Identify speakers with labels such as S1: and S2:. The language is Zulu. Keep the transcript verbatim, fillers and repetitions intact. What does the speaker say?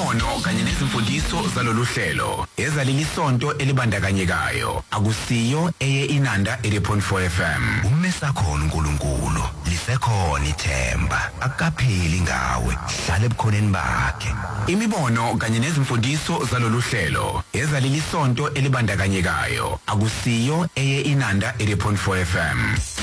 S1: Imibono kanye nezimfundiso zalolu hlelo ezaleli sonto elibandakanyekayo akusiyo eye Inanda eighty point four F M.
S2: Umesakhona uNkulunkulu lisekhona ithemba akapheli ngawe hlale ebukhoneni bakhe.
S1: Imibono kanye nezimfundiso zalolu hlelo ezaleli sonto elibandakanyekayo akusiyo eye Inanda eighty point four F M.